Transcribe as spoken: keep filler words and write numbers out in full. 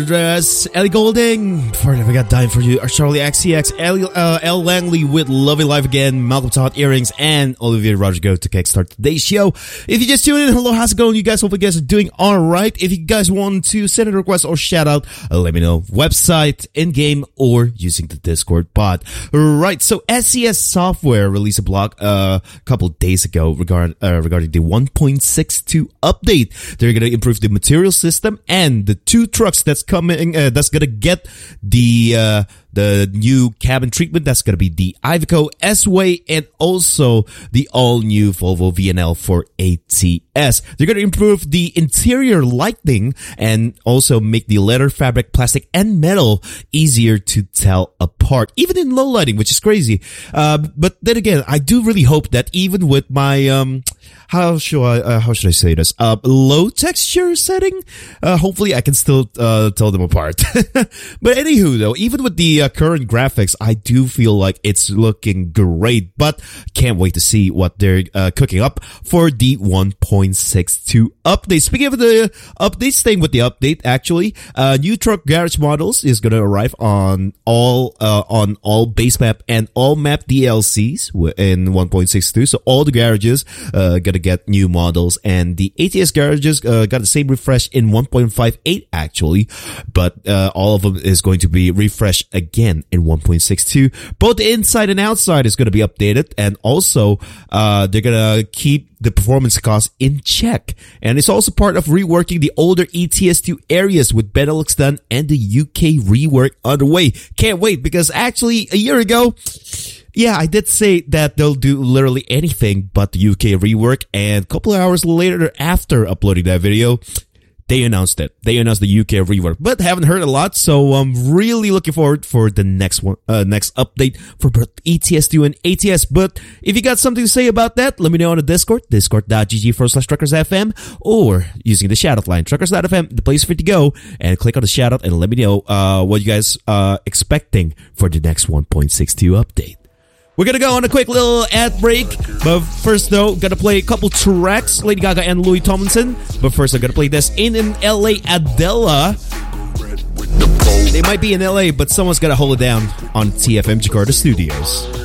Dress, Ellie Golding. Before I got dying for you are Charlie X C X, Ellie, uh, L Langley with Loving Life Again, Malcolm Todd Earrings, and Olivia Rodrigo to kickstart today's show. If you just tuned in, hello, how's it going? You guys, hope you guys are doing alright. If you guys want to send a request or shout out, uh, let me know. Website, in-game, or using the Discord bot. Right, so S C S Software released a blog uh, a couple days ago regarding, uh, regarding the one point six two update. They're going to improve the material system and the two trucks that's coming, uh, that's gonna get the, uh, the new cabin treatment. That's gonna be the Iveco S-Way and also the all-new Volvo V N L for A T S. They're gonna improve the interior lighting and also make the leather, fabric, plastic, and metal easier to tell apart, even in low lighting, which is crazy. Uh, but then again, I do really hope that even with my, um, how should I, uh, how should I say this? Uh, low texture setting, uh, hopefully I can still, uh, tell them apart. But anywho though, even with the uh, current graphics, I do feel like it's looking great, but can't wait to see what they're uh, cooking up for the one point six two update. Speaking of the update, staying with the update, actually, uh, new truck garage models is going to arrive on all, uh, on all base map and all map D L Cs in one point six two. So all the garages, uh, gonna get new models, and the A T S garages, uh, got the same refresh in one point five eight actually, but, uh, all of them is going to be refreshed again in one point six two. Both the inside and outside is going to be updated, and also, uh, they're gonna keep the performance costs in check. And it's also part of reworking the older E T S two areas with Benelux done and the U K rework underway. Can't wait, because actually a year ago, yeah, I did say that they'll do literally anything but the U K rework, and a couple of hours later after uploading that video, they announced it. They announced the U K rework, but haven't heard a lot, so I'm really looking forward for the next one, uh, next update for both E T S two and A T S. But if you got something to say about that, let me know on the Discord, discord.gg forward slash truckersfm, or using the shoutout line, truckers dot f m, the place for you to go, and click on the shoutout and let me know, uh, what you guys are expecting for the next one point six two update. We're gonna go on a quick little ad break, but first though, gonna play a couple tracks, Lady Gaga and Louis Tomlinson. But first, I'm gonna play this in in L A, Adela. They might be in L A, but someone's gotta hold it down on T F M Jakarta Studios.